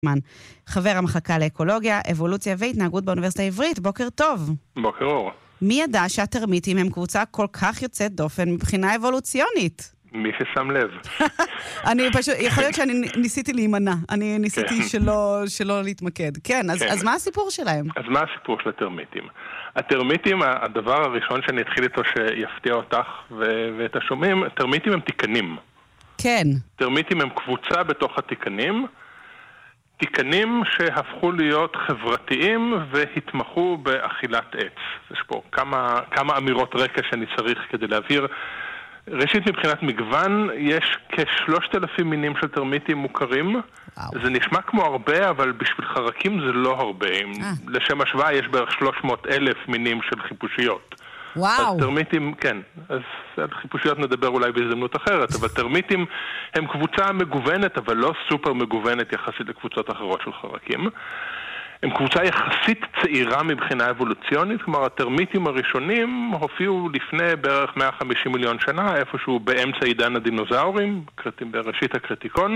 חבר המחלקה לאקולוגיה, אבולוציה והתנהגות באוניברסיטה העברית. בוקר טוב. בוקר אור. מי ידע שהטרמיטים הם קבוצה כל כך יוצאת דופן מבחינה אבולוציונית? מי ששם לב. אני פשוט, יכול להיות שאני ניסיתי להימנע. אני ניסיתי שלא להתמקד. כן, אז מה הסיפור שלהם? אז מה הסיפור של הטרמיטים? הטרמיטים, הדבר הראשון שאני אתחיל איתו שיפתיע אותך ואת השומעים, טרמיטים הם תיקנים. כן. טרמיטים הם קבוצה בתוך התיקנים, תיקנים שהפכו להיות חברתיים והתמחו באכילת עץ. יש פה כמה אמירות רקע שאני צריך כדי להבהיר. ראשית, מבחינת מגוון, יש כ-3,000 מינים של טרמיטים מוכרים. זה נשמע כמו הרבה, אבל בשביל חרקים זה לא הרבה. לשם השוואה יש בערך 300,000 מינים של חיפושיות. וואו. אז טרמיטים, כן, אז על חיפושיות נדבר אולי בהזדמנות אחרת, אבל טרמיטים הם קבוצה מגוונת, אבל לא סופר מגוונת יחסית לקבוצות אחרות של חרקים. הם קבוצה יחסית צעירה מבחינה אבולוציונית, כלומר הטרמיטים הראשונים הופיעו לפני בערך 150 מיליון שנה, איפשהו באמצע עידן הדינוזאורים, בראשית הקריטיקון,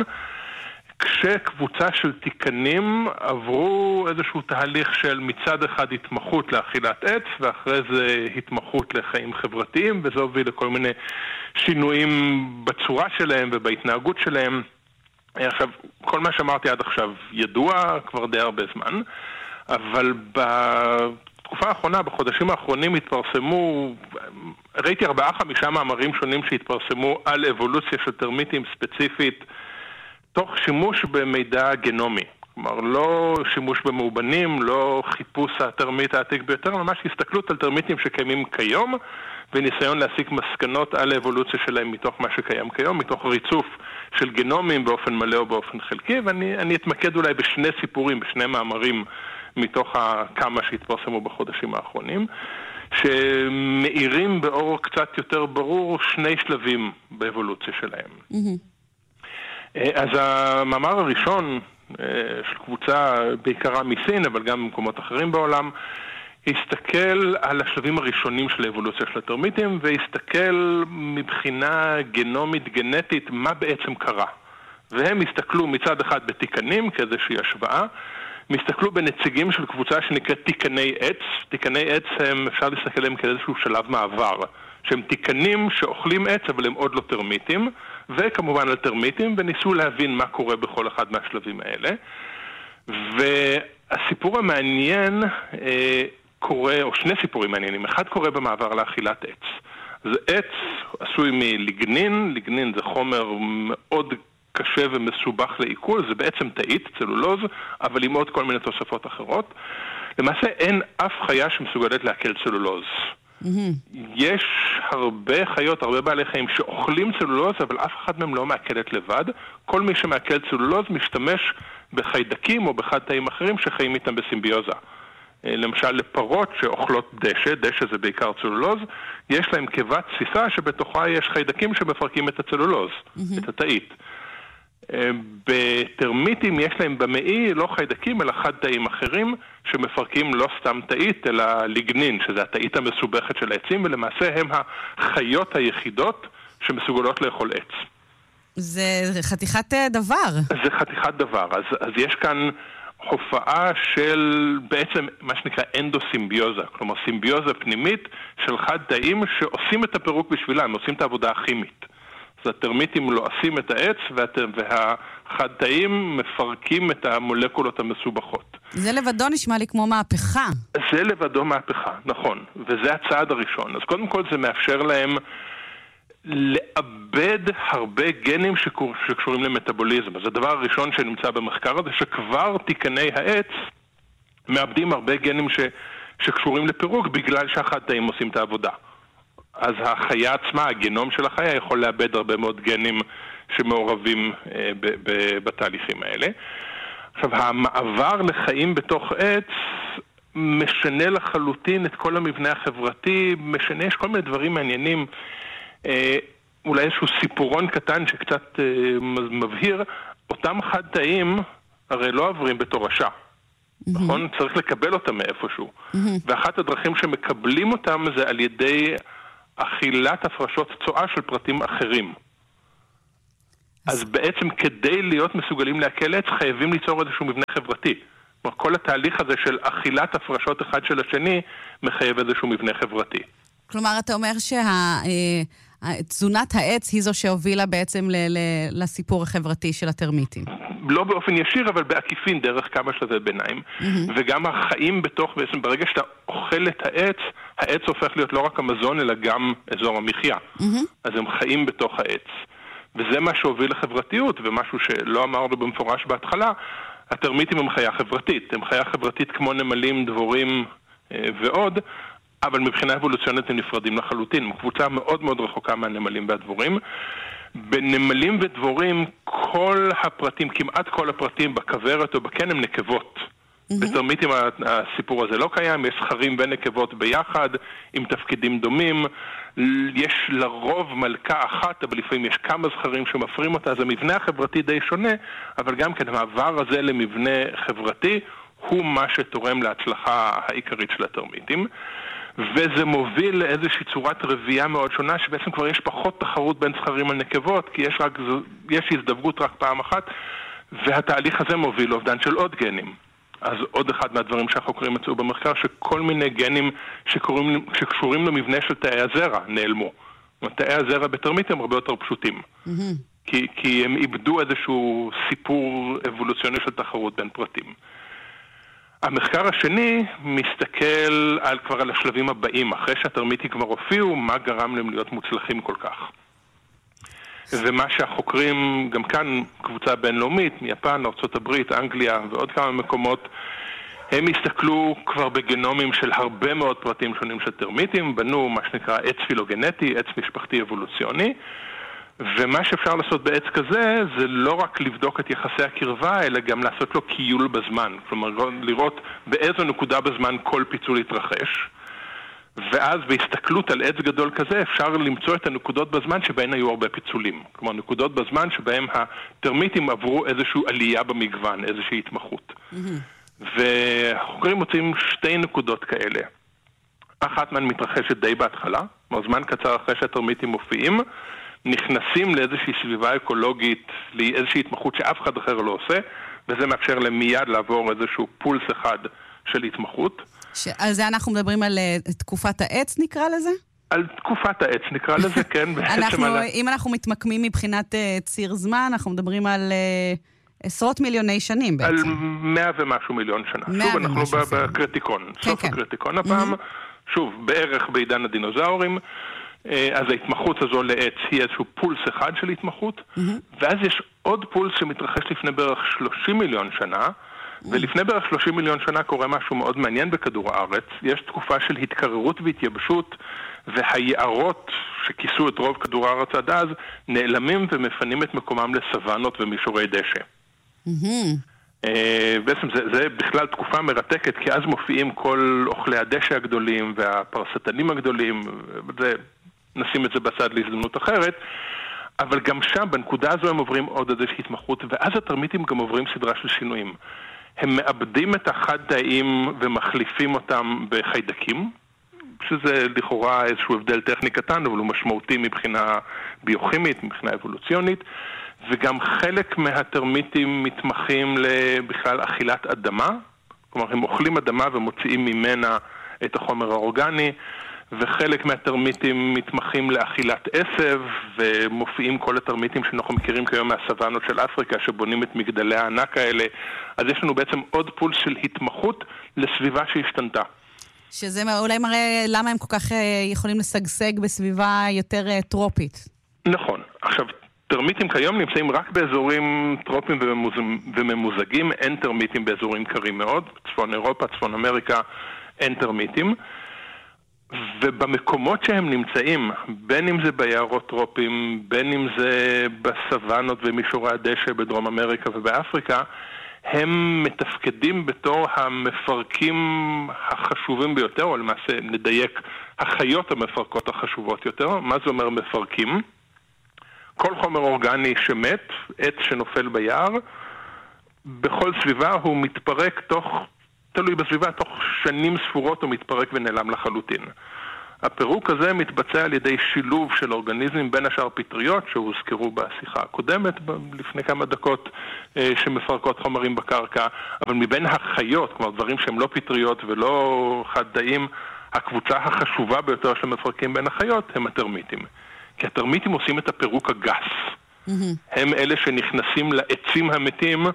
כשקבוצה של תיקנים עברו איזשהו תהליך של מצד אחד התמחות לאכילת עץ, ואחרי זה התמחות לחיים חברתיים, וזה הוביל לכל מיני שינויים בצורה שלהם ובהתנהגות שלהם. עכשיו, כל מה שאמרתי עד עכשיו ידוע כבר די הרבה זמן, אבל בתקופה האחרונה, בחודשים האחרונים התפרסמו, ראיתי 4-5 מאמרים שונים שהתפרסמו על אבולוציה של טרמיטים ספציפית, תוך שימוש במידע גנומי. כלומר, לא שימוש במאובנים, לא חיפוש הטרמיט העתיק ביותר, ממש הסתכלות על טרמיטים שקיימים כיום, וניסיון להסיק מסקנות על האבולוציה שלהם מתוך מה שקיים כיום, מתוך ריצוף של גנומים באופן מלא או באופן חלקי, ואני אתמקד אולי בשני סיפורים, בשני מאמרים מתוך כמה שהתפרסמו בחודשים האחרונים, שמאירים באור קצת יותר ברור שני שלבים באבולוציה שלהם. אז המאמר הראשון של קבוצה בעיקרה מסין, אבל גם במקומות אחרים בעולם, הסתכל על השלבים הראשונים של האבולוציה של הטרמיטים, והסתכל מבחינה גנומית, גנטית, מה בעצם קרה. והם הסתכלו מצד אחד בתיקנים, כאיזושהי השוואה, מסתכלו בנציגים של קבוצה שנקראת תיקני עץ. תיקני עץ הם, אפשר להסתכל עליהם כאיזשהו שלב מעבר, שהם תיקנים שאוכלים עץ, אבל הם עוד לא טרמיטים, וכמובן על טרמיטים, וניסו להבין מה קורה בכל אחד מהשלבים האלה. והסיפור המעניין קורה, או שני סיפורים מעניינים. אחד קורה במעבר לאכילת עץ. אז עץ עשוי מליגנין, ליגנין זה חומר מאוד קשה ומסובך לעיכול, זה בעצם תאית, צלולוז, אבל עם עוד כל מיני תוספות אחרות. למעשה אין אף חיה שמסוגלת לעכל צלולוז. יש הרבה חיות, הרבה בעלי חיים שאוכלים צלולוז, אבל אף אחד מהם לא מעכלת לבד. כל מי שמעכל צלולוז משתמש בחיידקים או בחד תאים אחרים שחיים איתם בסימביוזה. למשל לפרות שאוכלות דשא, דשא זה בעיקר צלולוז, יש להם קיבת תסיסה שבתוכה יש חיידקים שמפרקים את הצלולוז, את התאית. בטרמיטים יש להם במעי לא חיידקים אלא חד תאים אחרים שמפרקים לא סתם תאית אלא ליגנין, שזה התאית המסובכת של העצים, ולמעשה הם החיות היחידות שמסוגלות לאכול עץ. זה חתיכת דבר. זה חתיכת דבר. אז יש כאן הופעה של בעצם מה שנקרא אנדוסימביוזה, כלומר סימביוזה פנימית של חד תאים שעושים את הפירוק בשבילם, עושים את העבודה הכימית. אז הטרמיטים לועשים את העץ והחד תאים מפרקים את המולקולות המסובכות. זה לבדו נשמע לי כמו מהפכה. זה לבדו מהפכה, נכון. וזה הצעד הראשון. אז קודם כל זה מאפשר להם לאבד הרבה גנים שקשורים למטאבוליזם. אז הדבר הראשון שנמצא במחקר הזה, שכבר תיקני העץ מאבדים הרבה גנים שקשורים לפירוק בגלל שהחד תאים עושים את העבודה. אז החיה עצמה, הגנום של החיה, יכול לאבד הרבה מאוד גנים שמעורבים בתהליכים האלה. עכשיו, המעבר לחיים בתוך עץ משנה לחלוטין את כל המבנה החברתי, משנה, יש כל מיני דברים מעניינים, אולי איזשהו סיפורון קטן שקצת מבהיר, אותם חד תאים הרי לא עוברים בתורשה. נכון? צריך לקבל אותם מאיפשהו. ואחת הדרכים שמקבלים אותם זה על ידי אכילת הפרשות צואה של פרטים אחרים. אז בעצם כדי להיות מסוגלים לעכל עץ, חייבים ליצור איזשהו מבנה חברתי. כלומר, כל התהליך הזה של אכילת הפרשות אחד של השני, מחייב איזשהו מבנה חברתי. כלומר, אתה אומר תזונת העץ היא זו שהובילה בעצם לסיפור החברתי של הטרמיטים. לא באופן ישיר, אבל בעקיפין, דרך כמה שלבי ביניים. וגם החיים בתוך, בעצם ברגע שאתה אוכל את העץ, העץ הופך להיות לא רק המזון, אלא גם אזור המחיה. אז הם חיים בתוך העץ. וזה מה שהוביל לחברתיות, ומשהו שלא אמרנו במפורש בהתחלה, הטרמיטים הם חיה חברתית. הם חיה חברתית כמו נמלים, דבורים ועוד, אבל מבחינה אבולוציונית הם נפרדים לחלוטין. קבוצה מאוד מאוד רחוקה מהנמלים והדבורים. בנמלים ודבורים, כל הפרטים, כמעט כל הפרטים בכוורת או בקן הם נקבות. בטרמיטים הסיפור הזה לא קיים, יש זכרים ונקבות ביחד, עם תפקידים דומים. יש לרוב מלכה אחת, אבל לפעמים יש כמה זכרים שמפרים אותה, אז המבנה החברתי די שונה, אבל גם כן המעבר הזה למבנה חברתי, הוא מה שתורם להצלחה העיקרית של הטרמיטים. וזה מוביל לאיזושהי צורת רבייה מאוד שונה, שבעצם כבר יש פחות תחרות בין זכרים על נקבות, כי יש הזדווגות רק פעם אחת, והתהליך הזה מוביל לאובדן של עוד גנים. אז עוד אחד מהדברים שהחוקרים מצאו במחקר, שכל מיני גנים שקשורים למבנה של תאי הזרע נעלמו. תאי הזרע בטרמיטים הרבה יותר פשוטים. כי הם איבדו איזשהו סיפור אבולוציוני של תחרות בין פרטים. המחקר השני מסתכל כבר על השלבים הבאים, אחרי שהטרמיטים כבר הופיעו, מה גרם להם להיות מוצלחים כל כך. ומה שהחוקרים, גם כאן קבוצה בינלאומית, מיפן, ארצות הברית, אנגליה ועוד כמה מקומות, הם הסתכלו כבר בגנומים של הרבה מאוד פרטים שונים של טרמיטים, בנו מה שנקרא עץ פילוגנטי, עץ משפחתי אבולוציוני, ומה שאפשר לעשות בעץ כזה זה לא רק לבדוק את יחסי הקרבה, אלא גם לעשות לו קיול בזמן. כלומר, לראות באיזו נקודה בזמן כל פיצול יתרחש. ואז בהסתכלות על עץ גדול כזה אפשר למצוא את הנקודות בזמן שבהן היו הרבה פיצולים. כלומר, נקודות בזמן שבהן הטרמיטים עברו איזושהי עלייה במגוון, איזושהי התמחות. והחוקרים מוצאים שתי נקודות כאלה. אחת מהן מתרחשת די בהתחלה, זמן קצר אחרי שהטרמיטים מופיעים, נכנסים לאיזושהי סביבה אקולוגית, לאיזושהי התמחות שאף אחד אחר לא עושה, וזה מאפשר להם מיד לעבור איזשהו פולס אחד של התמחות. על זה אנחנו מדברים על תקופת העץ נקרא לזה? על תקופת העץ נקרא לזה, כן. אם אנחנו מתמקמים מבחינת ציר זמן, אנחנו מדברים על עשרות מיליוני שנים בעצם. על 100 ומשהו מיליון שנה. שוב, אנחנו בקריטיקון, סוף הקריטיקון הפעם. שוב, בערך בעידן הדינוזאורים. אז ההתמחות הזו לעץ היא איזשהו פולס אחד של התמחות, ואז יש עוד פולס שמתרחש לפני בערך 30 מיליון שנה, ולפני בערך 30 מיליון שנה קורה משהו מאוד מעניין בכדור הארץ. יש תקופה של התקררות והתייבשות, והיערות שכיסו את רוב כדור הארץ עד אז, נעלמים ומפנים את מקומם לסוונות ומישורי דשא. בעצם זה בכלל תקופה מרתקת, כי אז מופיעים כל אוכלי הדשא הגדולים והפרסטנים הגדולים, נשים את זה בצד להזדמנות אחרת, אבל גם שם, בנקודה הזו הם עוברים עוד איזושהי התמחות, ואז הטרמיטים גם עוברים סדרה של שינויים. הם מאבדים את החד-תאים ומחליפים אותם בחיידקים, שזה לכאורה איזשהו הבדל טכני קטן, אבל הוא משמעותי מבחינה ביוכימית, מבחינה אבולוציונית, וגם חלק מהטרמיטים מתמחים בכלל אכילת אדמה, כלומר הם אוכלים אדמה ומוציאים ממנה את החומר האורגני, וחלק מהטרמיטים מתמחים לאכילת עשב, ומופיעים כל הטרמיטים שאנחנו מכירים כיום מהסוונות של אפריקה, שבונים את מגדלי הענק האלה. אז יש לנו בעצם עוד פולס של התמחות לסביבה שהשתנתה. שזה אולי מראה למה הם כל כך יכולים לשגשג בסביבה יותר טרופית. נכון. עכשיו, טרמיטים כיום נמצאים רק באזורים טרופיים וממוזגים, אין טרמיטים באזורים קרים מאוד, צפון אירופה, צפון אמריקה, אין טרמיטים. ובמקומות שהם נמצאים, בין אם זה ביערות טרופיים, בין אם זה בסוונות ומישורי הדשא בדרום אמריקה ובאפריקה, הם מתפקדים בתור המפרקים החשובים ביותר, או למעשה נדייק, החיות המפרקות החשובות יותר. מה זה אומר מפרקים? כל חומר אורגני שמת, עץ שנופל ביער, בכל סביבה הוא מתפרק תלוי בסביבה, תוך שנים ספורות הוא מתפרק ונעלם לחלוטין. הפירוק הזה מתבצע על ידי שילוב של אורגניזמים בין השאר פטריות שהוזכרו בשיחה הקודמת לפני כמה דקות שמפרקות חומרים בקרקע, אבל מבין החיות, כלומר דברים שהם לא פטריות ולא חד-דעים, הקבוצה החשובה ביותר שמפרקים בין החיות הם הטרמיטים. כי הטרמיטים עושים את הפירוק הגס. הם אלה שנכנסים לעצים המתים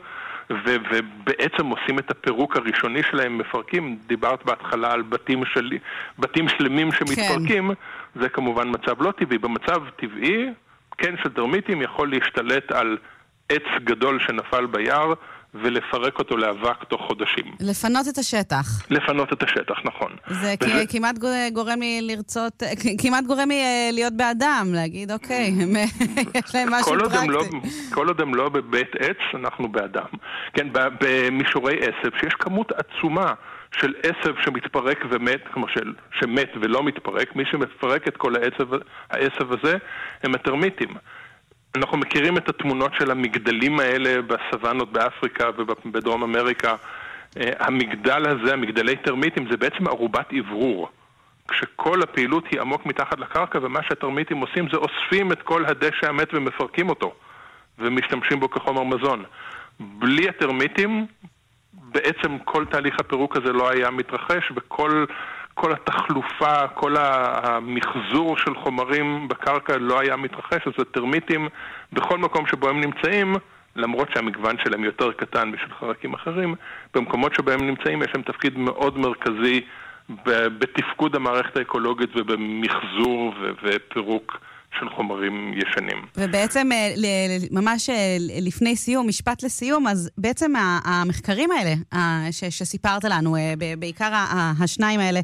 ובעצם עושים את הפירוק הראשוני שלהם, מפרקים. דיברת בהתחלה על בתים שלמים שמתפרקים, זה כמובן מצב לא טבעי. במצב טבעי, כן, של טרמיטים יכול להשתלט על עץ גדול שנפל ביער ולפרק אותו לאבק תוך חודשים. לפנות את השטח. לפנות את השטח, נכון. זה כמעט גורם לי לרצות, כמעט גורם לי להיות באדם, להגיד, אוקיי, יש להם משהו פרקטי. כל עוד הם לא בבית עץ, אנחנו באדם. כן, במישורי עשב, שיש כמות עצומה של עשב שמתפרק ומת, כמו שמת ולא מתפרק, מי שמפרק את כל העשב הזה, הם הטרמיטים. אנחנו מכירים את התמונות של המגדלים האלה בסוונות באפריקה ובדרום אמריקה. המגדל הזה, המגדלי טרמיטים, זה בעצם ערובת עברור. כשכל הפעילות היא עמוק מתחת לקרקע, ומה שהטרמיטים עושים זה אוספים את כל הדשא המת ומפרקים אותו, ומשתמשים בו כחומר מזון. בלי הטרמיטים, בעצם כל תהליך הפירוק הזה לא היה מתרחש, כל התחלופה, כל המחזור של חומרים בקרקע לא היה מתרחש, אז הטרמיטים בכל מקום שבו הם נמצאים, למרות שהמגוון שלהם יותר קטן בשביל חרקים אחרים, במקומות שבהם נמצאים יש להם תפקיד מאוד מרכזי בתפקוד המערכת האקולוגית ובמחזור ופירוק של חומרים ישנים. ובעצם ממש לפני סיום, משפט לסיום, אז בעצם המחקרים האלה שסיפרת לנו, בעיקר השניים האלה,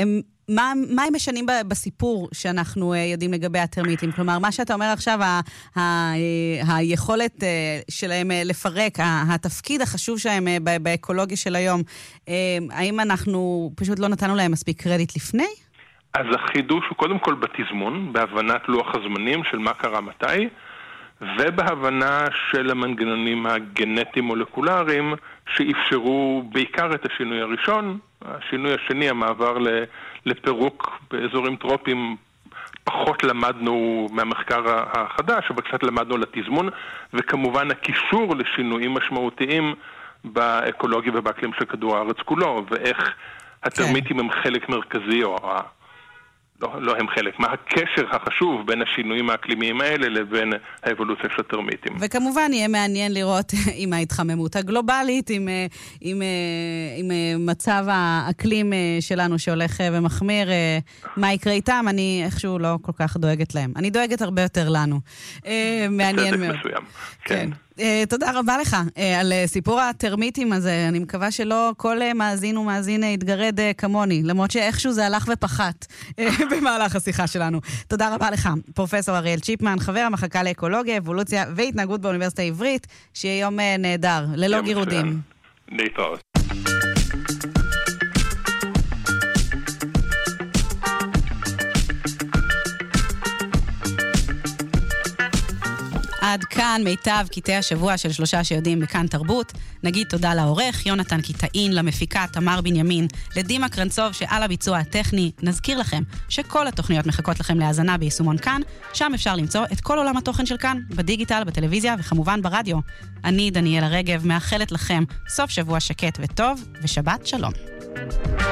מה הם משנים בסיפור שאנחנו יודעים לגבי הטרמיטים? כלומר, מה שאתה אומר עכשיו, היכולת שלהם לפרק, התפקיד החשוב שלהם באקולוגיה של היום, האם אנחנו פשוט לא נתנו להם מספיק קרדיט לפני? אז החידוש הוא קודם כל בתזמון, בהבנת לוח הזמנים של מה קרה מתי, ובהבנה של המנגנונים הגנטיים-מולקולריים שאפשרו בעיקר את השינוי הראשון. השינוי השני, המעבר לפירוק באזורים טרופיים, פחות למדנו מהמחקר החדש, אבל קצת למדנו לתזמון, וכמובן הקישור לשינויים משמעותיים באקולוגיה ובאקלים של כדור הארץ כולו, ואיך הטרמיטים הם חלק מרכזי, או לא הם חלק, מה הקשר החשוב בין השינויים האקלימיים האלה לבין האבולוציה של הטרמיטים. וכמובן יהיה מעניין לראות עם ההתחממות הגלובלית, עם מצב האקלים שלנו שהולך ומחמיר, מה יקרה איתם, אני איכשהו לא כל כך דואגת להם. אני דואגת הרבה יותר לנו. מעניין מאוד. מסוים. כן. תודה רבה לך על סיפור הטרמיטים הזה. אני מקווה שלא כל מאזין ומאזין יתגרד כמוני, למרות שאיכשהו זה הלך ופחת במהלך השיחה שלנו. תודה רבה לך, פרופסור אריאל צ'יפמן, חבר המחלקה לאקולוגיה, אבולוציה והתנהגות באוניברסיטה העברית, שיהיה יום נהדר, ללא גירודים. להתראות. עד כאן מיטב קטעי השבוע של 3 שיודעים בכאן תרבות. נגיד תודה לעורך יונתן קיטאין, למפיקה תמר בנימין, לדימה קרנצוב שעל הביצוע הטכני. נזכיר לכם שכל התוכניות מחכות לכם להאזנה ביישומון כאן, שם אפשר למצוא את כל עולם התוכן של כאן, בדיגיטל, בטלוויזיה וכמובן ברדיו. אני דניאלה רגב מאחלת לכם סוף שבוע שקט וטוב ושבת שלום.